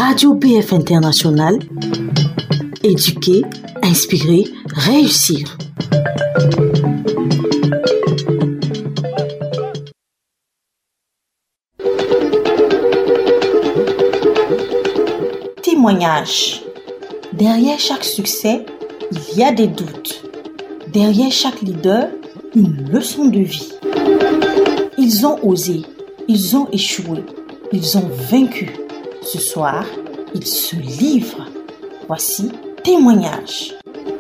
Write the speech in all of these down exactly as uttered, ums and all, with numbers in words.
Radio B F International, éduquer, inspirer, réussir. Témoignage. Derrière chaque succès, il y a des doutes. Derrière chaque leader, une leçon de vie. Ils ont osé, ils ont échoué, ils ont vaincu. Ce soir, ils se livrent. Voici Témoignage.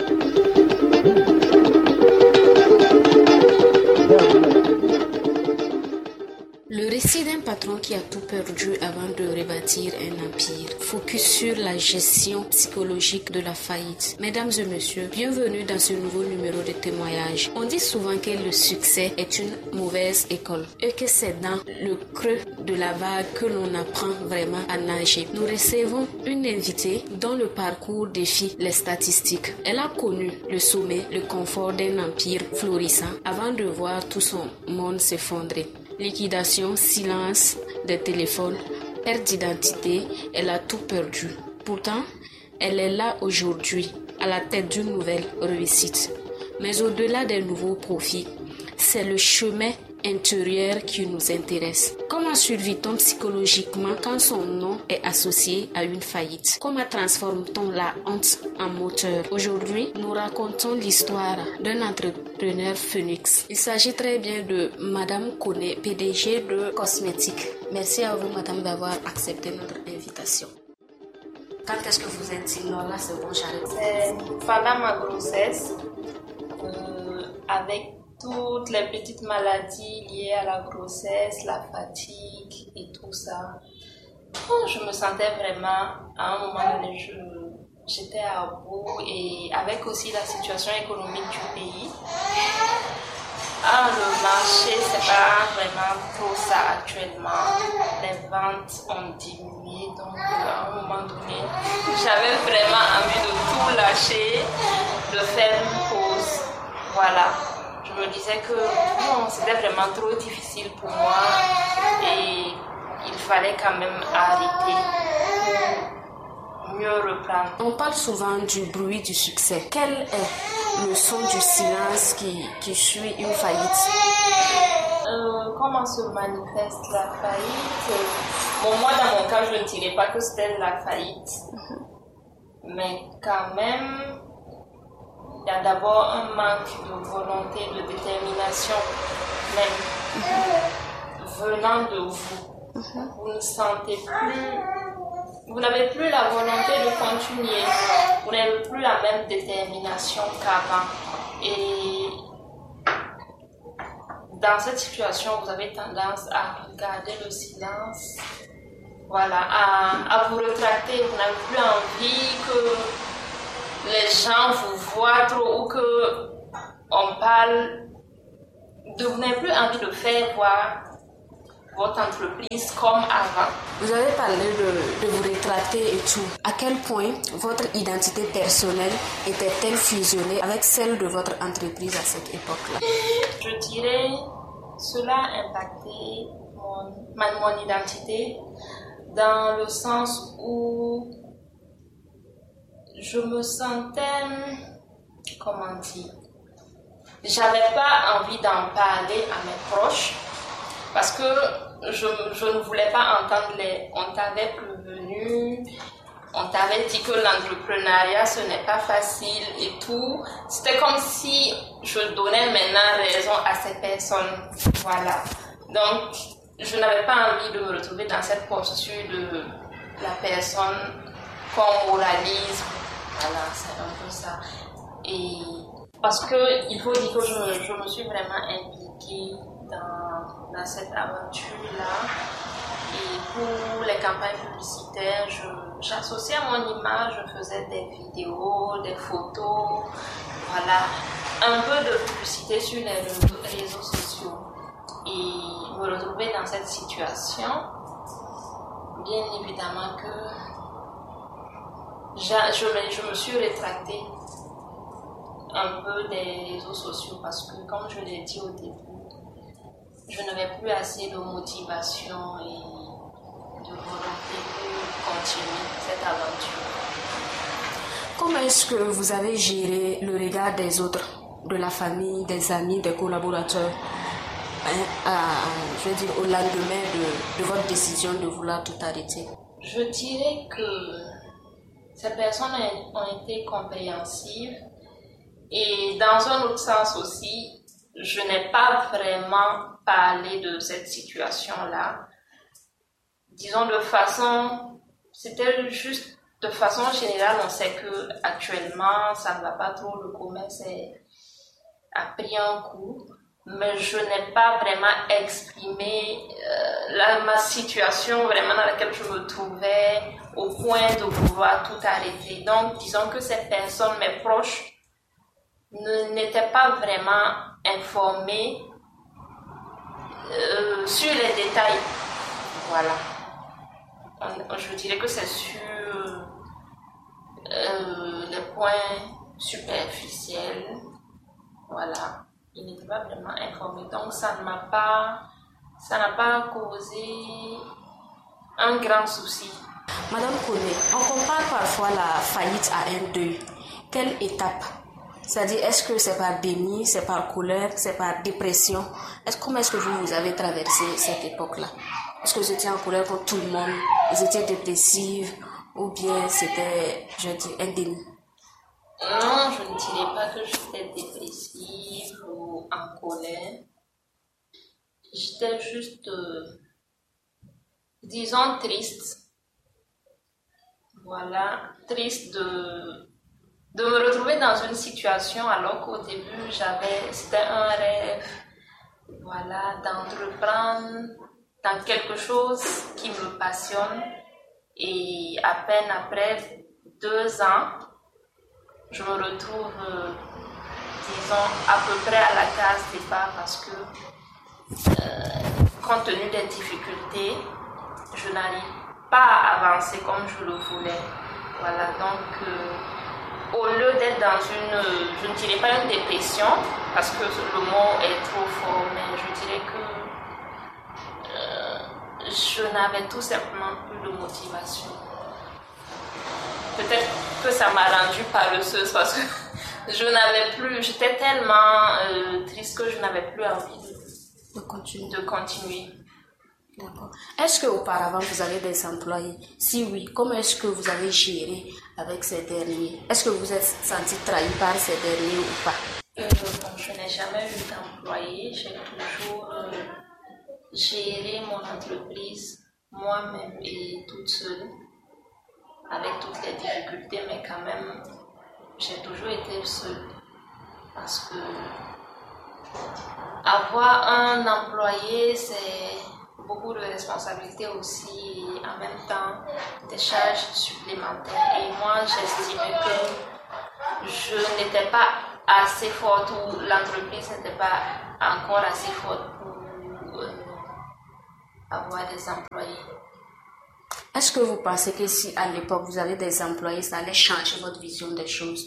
Le récit d'un patron qui a tout perdu avant de rebâtir un empire. Focus sur la gestion psychologique de la faillite. Mesdames et messieurs, bienvenue dans ce nouveau numéro de témoignage. On dit souvent que le succès est une mauvaise école et que c'est dans le creux de la vague que l'on apprend vraiment à nager. Nous recevons une invitée dont le parcours défie les statistiques. Elle a connu le sommet, le confort d'un empire florissant avant de voir tout son monde s'effondrer. Liquidation, silence des téléphones, perte d'identité, elle a tout perdu. Pourtant, elle est là aujourd'hui, à la tête d'une nouvelle réussite. Mais au-delà des nouveaux profits, c'est le chemin intérieur qui nous intéresse. Comment survit-on psychologiquement quand son nom est associé à une faillite? Comment transforme-t-on la honte en moteur? Aujourd'hui, nous racontons l'histoire d'un entrepreneur phénix. Il s'agit très bien de Madame Kone, P D G de Cosmétiques. Merci à vous, Madame, d'avoir accepté notre invitation. Quand est-ce que vous êtes dit, non, là c'est bon, j'arrête? C'est pendant ma grossesse, euh, avec toutes les petites maladies liées à la grossesse, la fatigue et tout ça. Je me sentais vraiment, à un moment donné, je, j'étais à bout, et avec aussi la situation économique du pays. Ah, le marché, c'est pas vraiment trop ça actuellement. Les ventes ont diminué, donc à un moment donné, j'avais vraiment envie de tout lâcher, de faire une pause. Voilà. Je me disais que non, c'était vraiment trop difficile pour moi et il fallait quand même arrêter pour mieux reprendre. On parle souvent du bruit du succès. Quel est le son du silence qui, qui suit une faillite? euh, Comment se manifeste la faillite? Bon, moi, dans mon cas, je ne dirais pas que c'était la faillite, mais quand même, il y a d'abord un manque de volonté, de détermination, même mm-hmm. venant de vous. Mm-hmm. Vous ne sentez plus, vous n'avez plus la volonté de continuer, vous n'avez plus la même détermination qu'avant. Et dans cette situation, vous avez tendance à garder le silence, voilà, à, à vous rétracter, vous n'avez plus envie que les gens vous voient trop ou que on parle, de vous n'avez plus envie de faire voir votre entreprise comme avant. Vous avez parlé de, de vous rétracter et tout. À quel point votre identité personnelle était-elle fusionnée avec celle de votre entreprise à cette époque-là? Je dirais cela a impacté mon, ma, mon identité dans le sens où je me sentais, comment dire, j'avais pas envie d'en parler à mes proches parce que je, je ne voulais pas entendre les, on t'avait prévenu, on t'avait dit que l'entrepreneuriat ce n'est pas facile et tout. C'était comme si je donnais maintenant raison à ces personnes, voilà. Donc, je n'avais pas envie de me retrouver dans cette posture de la personne qu'on moralise. Voilà, c'est un peu ça. Et parce que il faut dire que je, je me suis vraiment impliquée dans, dans cette aventure-là. Et pour les campagnes publicitaires, je, j'associais à mon image, je faisais des vidéos, des photos, voilà, un peu de publicité sur les réseaux, réseaux sociaux. Et me retrouver dans cette situation, bien évidemment que Je, je, je me suis rétractée un peu des réseaux sociaux parce que, comme je l'ai dit au début, je n'avais plus assez de motivation et de volonté pour continuer. cette aventure. Comment est-ce que vous avez géré le regard des autres, de la famille, des amis, des collaborateurs, hein, à, je veux dire, au lendemain de, de votre décision de vouloir tout arrêter? Je dirais que ces personnes ont été compréhensives et dans un autre sens aussi, je n'ai pas vraiment parlé de cette situation-là. Disons de façon, c'était juste de façon générale, on sait que actuellement ça ne va pas trop, le commerce est, a pris un coup, mais je n'ai pas vraiment exprimé euh, la, ma situation vraiment dans laquelle je me trouvais au point de vouloir tout arrêter. Donc disons que ces personnes, mes proches, ne, n'étaient pas vraiment informés euh, sur les détails. Voilà. On, je dirais que c'est sur euh, les points superficiels. Voilà. Ils n'étaient pas vraiment informés. Donc ça ne m'a pas, ça n'a pas causé un grand souci. Madame Koné, on compare parfois la faillite à un deuil. Quelle étape? C'est-à-dire, est-ce que c'est par déni, c'est par colère, c'est par dépression? Est-ce, comment est-ce que vous, vous avez traversé cette époque-là? Est-ce que vous étiez en colère contre tout le monde? Vous étiez dépressive? Ou bien c'était, je dis, un déni? Non, je ne dirais pas que j'étais dépressive ou en colère. J'étais juste, euh, disons, triste. Voilà, triste de, de me retrouver dans une situation alors qu'au début, j'avais, c'était un rêve, voilà, d'entreprendre dans quelque chose qui me passionne. Et à peine après deux ans, je me retrouve, euh, disons, à peu près à la case départ parce que, euh, compte tenu des difficultés, je n'arrive pas à avancer comme je le voulais. Voilà, donc, euh, au lieu d'être dans une, euh, je ne dirais pas une dépression, parce que le mot est trop fort, mais je dirais que euh, je n'avais tout simplement plus de motivation. Peut-être que ça m'a rendue paresseuse parce que je n'avais plus, j'étais tellement euh, triste que je n'avais plus envie de, de continuer. De continuer. D'accord. Est-ce qu'auparavant vous avez des employés? Si oui, comment est-ce que vous avez géré avec ces derniers? Est-ce que vous êtes senti trahi par ces derniers ou pas? Euh, bon, je n'ai jamais eu d'employé. J'ai toujours euh, géré mon entreprise moi-même et toute seule, avec toutes les difficultés, mais quand même, j'ai toujours été seule. Parce que avoir un employé, c'est beaucoup de responsabilités aussi, et en même temps des charges supplémentaires. Et moi, j'estimais que je n'étais pas assez forte ou l'entreprise n'était pas encore assez forte pour euh, avoir des employés. Est-ce que vous pensez que si à l'époque vous avez des employés, ça allait changer votre vision des choses?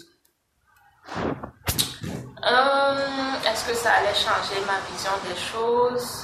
Euh, est-ce que ça allait changer ma vision des choses?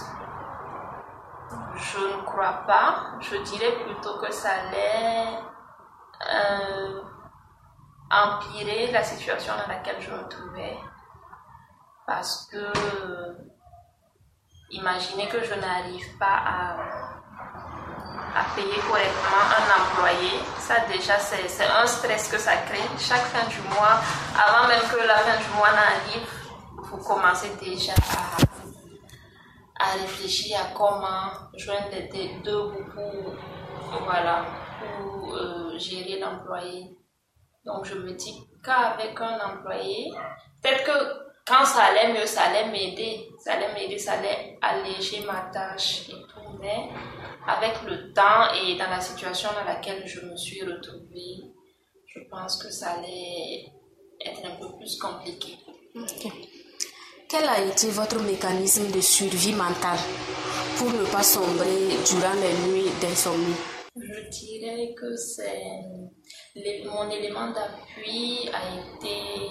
Je ne crois pas. Je dirais plutôt que ça allait euh, empirer la situation dans laquelle je me trouvais. Parce que euh, imaginez que je n'arrive pas à, à payer correctement un employé. Ça déjà, c'est, c'est un stress que ça crée. Chaque fin du mois, avant même que la fin du mois n'arrive, vous commencez déjà à... à réfléchir à comment joindre les deux bouts pour, voilà, pour euh, gérer l'employé. Donc je me dis qu'avec un employé, peut-être que quand ça allait mieux, ça allait m'aider, ça allait m'aider, ça allait alléger ma tâche et tout, mais avec le temps et dans la situation dans laquelle je me suis retrouvée, je pense que ça allait être un peu plus compliqué. Ok. Quel a été votre mécanisme de survie mentale pour ne pas sombrer durant les nuits d'insomnie? Je dirais que c'est les, mon élément d'appui a été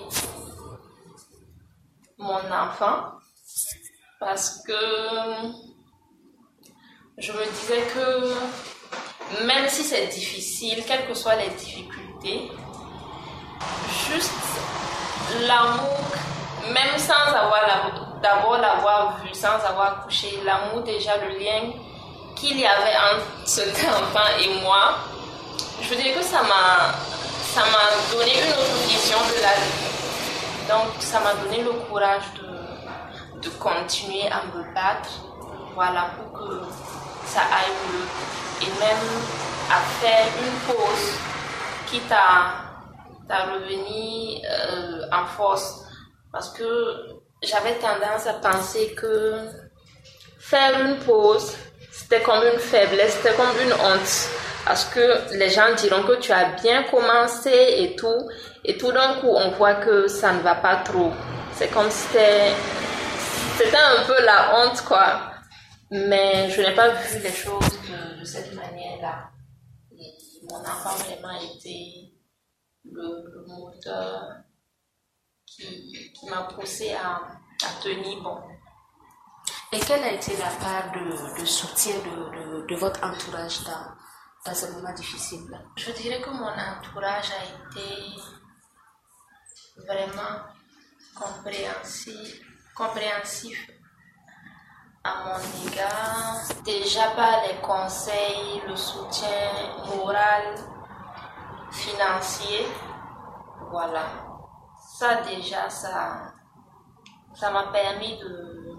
mon enfant, parce que je me disais que même si c'est difficile, quelles que soient les difficultés, juste l'amour, même sans avoir la, d'abord l'avoir vu, sans avoir couché, l'amour déjà, le lien qu'il y avait entre cet enfant et moi, je dirais que ça m'a, ça m'a donné une autre vision de la vie. Donc ça m'a donné le courage de, de continuer à me battre, voilà, pour que ça aille mieux. Et même à faire une pause, quitte à, à revenir euh, en force. Parce que j'avais tendance à penser que faire une pause, c'était comme une faiblesse, c'était comme une honte. Parce que les gens diront que tu as bien commencé et tout. Et tout d'un coup, on voit que ça ne va pas trop. C'est comme si c'était, c'était un peu la honte, quoi. Mais je n'ai pas vu les choses de, de cette manière-là. Et mon enfant vraiment était le, le moteur qui, qui m'a poussé à, à tenir bon. Et quelle a été la part de, de soutien de, de, de votre entourage dans, dans ce moment difficile-là? Je dirais que mon entourage a été vraiment compréhensif, compréhensif à mon égard. Déjà par les conseils, le soutien moral, financier, voilà. Ça déjà, ça, ça m'a permis de,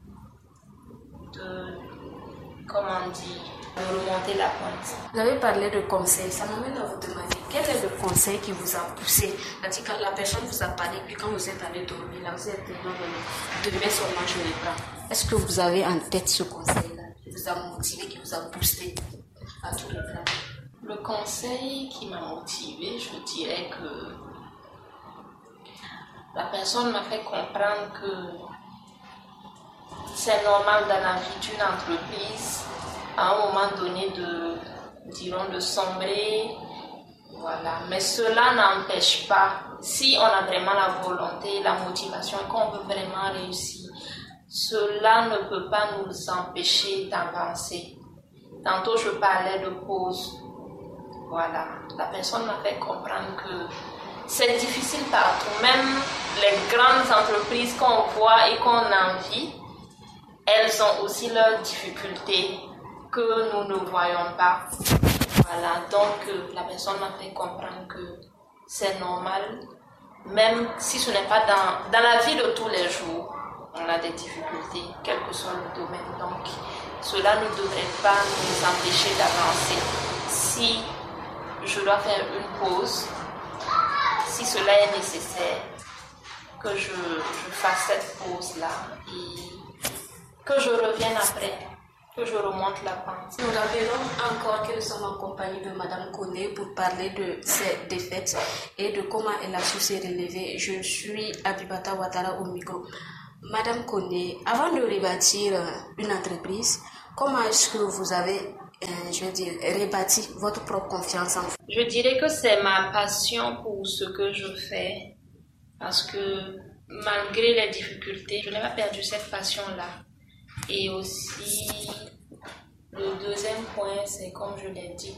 de, comment dire, de remonter la pente. Vous avez parlé de conseils, ça m'amène à vous demander quel est le conseil qui vous a poussé. C'est-à-dire quand la personne vous a parlé, puis quand vous êtes allé dormir, là vous êtes dit non, non, demain seulement je les prends. Est-ce que vous avez en tête ce conseil-là qui vous a motivé, qui vous a boosté à tous les plans? Le conseil qui m'a motivé, je dirais que la personne m'a fait comprendre que c'est normal dans la vie d'une entreprise à un moment donné de, dirons, de sombrer, voilà. Mais cela n'empêche pas, si on a vraiment la volonté, la motivation et qu'on veut vraiment réussir, cela ne peut pas nous empêcher d'avancer. Tantôt je parlais de pause, voilà. La personne m'a fait comprendre que c'est difficile partout, même les grandes entreprises qu'on voit et qu'on envie, elles ont aussi leurs difficultés que nous ne voyons pas. Voilà, donc euh, la personne m'a fait comprendre que c'est normal, même si ce n'est pas dans, dans la vie de tous les jours, on a des difficultés, quel que soit le domaine. Donc, cela ne devrait pas nous empêcher d'avancer. Si je dois faire une pause, si cela est nécessaire, que je, je fasse cette pause-là et que je revienne après, que je remonte la pente. Nous rappelons encore que nous sommes en compagnie de Madame Koné pour parler de ses défaites et de comment elle a su se relever. Je suis Abibata Ouattara au micro. Madame Koné, avant de rebâtir une entreprise, comment est-ce que vous avez, euh, je veux dire, rebâti votre propre confiance en vous? Je dirais que c'est ma passion pour ce que je fais, parce que malgré les difficultés, je n'ai pas perdu cette passion-là. Et aussi, le deuxième point, c'est comme je l'ai dit,